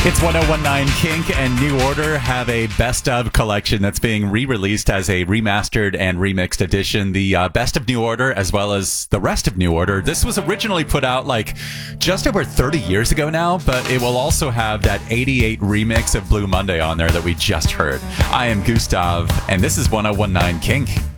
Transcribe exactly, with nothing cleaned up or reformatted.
It's one oh one nine Kink and New Order have a best of collection that's being re-released as a remastered and remixed edition. The uh, best of New Order as well as the rest of New Order. This was originally put out like just over thirty years ago now, but it will also have that eighty-eight remix of Blue Monday on there that we just heard. I am Gustav, and this is one oh one nine Kink.